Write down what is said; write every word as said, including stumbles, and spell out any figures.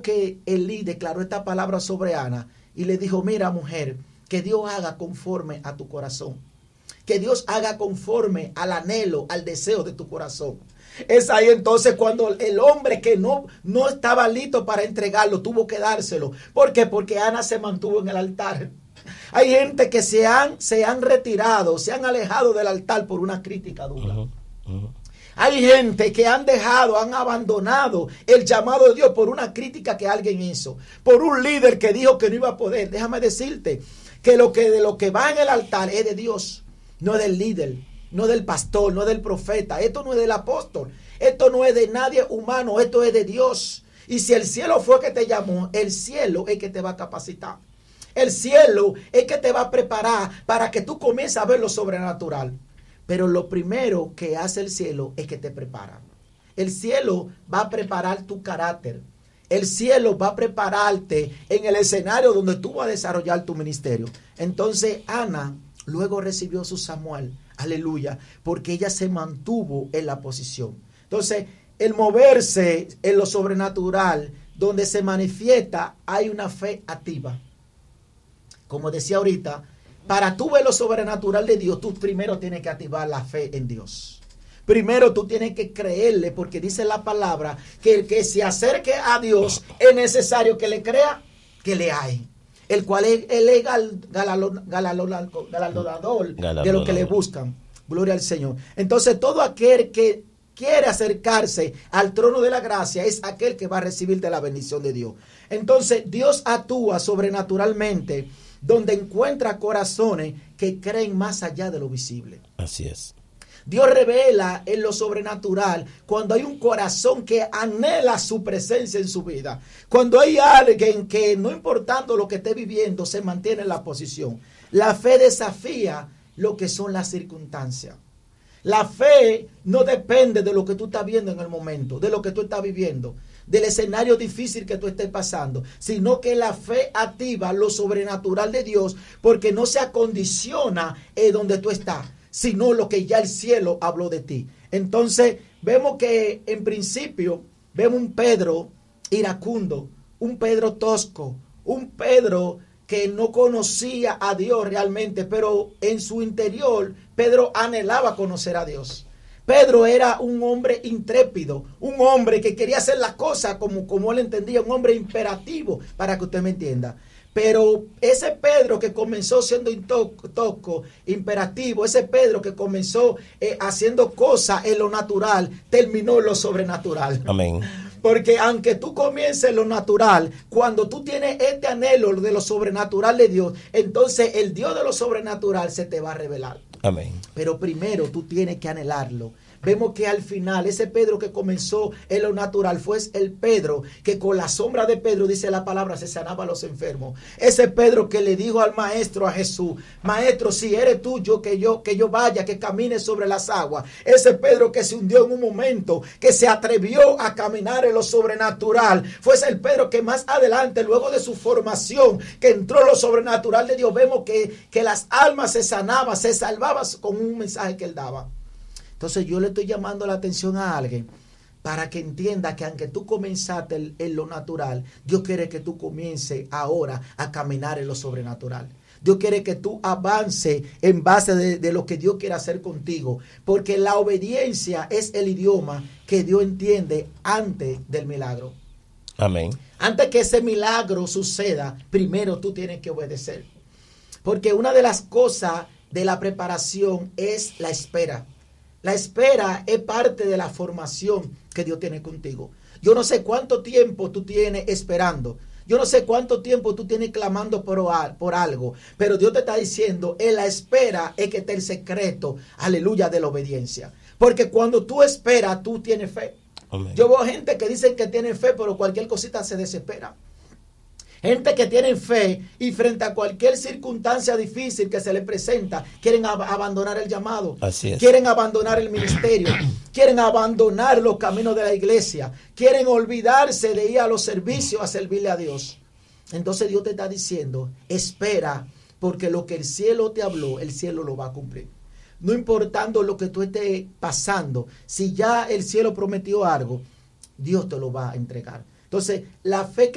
que Elí declaró esta palabra sobre Ana y le dijo, mira mujer, que Dios haga conforme a tu corazón. Que Dios haga conforme al anhelo, al deseo de tu corazón. Es ahí entonces cuando el hombre que no, no estaba listo para entregarlo, tuvo que dárselo. ¿Por qué? Porque Ana se mantuvo en el altar. Hay gente que se han, se han retirado, se han alejado del altar por una crítica dura. Uh-huh, uh-huh. Hay gente que han dejado, han abandonado el llamado de Dios por una crítica que alguien hizo, por un líder que dijo que no iba a poder. Déjame decirte que lo que de lo que va en el altar es de Dios, no es del líder, no del pastor, no es del profeta. Esto no es del apóstol, esto no es de nadie humano, esto es de Dios. Y si el cielo fue que te llamó, el cielo es que te va a capacitar. El cielo es que te va a preparar para que tú comiences a ver lo sobrenatural. Pero lo primero que hace el cielo es que te prepara. El cielo va a preparar tu carácter. El cielo va a prepararte en el escenario donde tú vas a desarrollar tu ministerio. Entonces Ana luego recibió su Samuel. Aleluya. Porque ella se mantuvo en la posición. Entonces el moverse en lo sobrenatural, donde se manifiesta, hay una fe activa. Como decía ahorita, para tú ver lo sobrenatural de Dios, tú primero tienes que activar la fe en Dios. Primero tú tienes que creerle, porque dice la palabra que el que se acerque a Dios es necesario que le crea que le hay. El cual es el galardonador de lo que le buscan. Gloria al Señor. Entonces todo aquel que quiere acercarse al trono de la gracia es aquel que va a recibir de la bendición de Dios. Entonces Dios actúa sobrenaturalmente donde encuentra corazones que creen más allá de lo visible. Así es. Dios revela en lo sobrenatural cuando hay un corazón que anhela su presencia en su vida. Cuando hay alguien que, no importando lo que esté viviendo, se mantiene en la posición. La fe desafía lo que son las circunstancias. La fe no depende de lo que tú estás viendo en el momento, de lo que tú estás viviendo, del escenario difícil que tú estés pasando, sino que la fe activa lo sobrenatural de Dios, porque no se acondiciona en donde tú estás, sino lo que ya el cielo habló de ti. Entonces vemos que en principio vemos un Pedro iracundo, un Pedro tosco, un Pedro que no conocía a Dios realmente, pero en su interior Pedro anhelaba conocer a Dios. Pedro era un hombre intrépido, un hombre que quería hacer las cosas como, como él entendía, un hombre imperativo, para que usted me entienda. Pero ese Pedro que comenzó siendo tosco, imperativo, ese Pedro que comenzó eh, haciendo cosas en lo natural, terminó en lo sobrenatural. Amén. Porque aunque tú comiences en lo natural, cuando tú tienes este anhelo de lo sobrenatural de Dios, entonces el Dios de lo sobrenatural se te va a revelar. Amén. Pero primero tú tienes que anhelarlo. Vemos que al final ese Pedro que comenzó en lo natural fue el Pedro que con la sombra de Pedro, dice la palabra, se sanaba a los enfermos. Ese Pedro que le dijo al maestro, a Jesús, maestro, si eres tú, yo que yo que yo vaya, que camine sobre las aguas. Ese Pedro que se hundió en un momento, que se atrevió a caminar en lo sobrenatural, fue el Pedro que más adelante, luego de su formación, que entró en lo sobrenatural de Dios, vemos que, que las almas se sanaban, se salvaban con un mensaje que él daba. Entonces yo le estoy llamando la atención a alguien para que entienda que aunque tú comenzaste en, en lo natural, Dios quiere que tú comiences ahora a caminar en lo sobrenatural. Dios quiere que tú avances en base de, de lo que Dios quiere hacer contigo. Porque la obediencia es el idioma que Dios entiende antes del milagro. Amén. Antes que ese milagro suceda, primero tú tienes que obedecer. Porque una de las cosas de la preparación es la espera. La espera es parte de la formación que Dios tiene contigo. Yo no sé cuánto tiempo tú tienes esperando. Yo no sé cuánto tiempo tú tienes clamando por, por algo. Pero Dios te está diciendo, en la espera es que está el secreto, aleluya, de la obediencia. Porque cuando tú esperas, tú tienes fe. Amén. Yo veo gente que dicen que tienen fe, pero cualquier cosita se desespera. Gente que tiene fe y frente a cualquier circunstancia difícil que se les presenta, quieren ab- abandonar el llamado. Así es. Quieren abandonar el ministerio. Quieren abandonar los caminos de la iglesia. Quieren olvidarse de ir a los servicios a servirle a Dios. Entonces Dios te está diciendo, espera, porque lo que el cielo te habló, el cielo lo va a cumplir. No importando lo que tú estés pasando, si ya el cielo prometió algo, Dios te lo va a entregar. Entonces, la fe que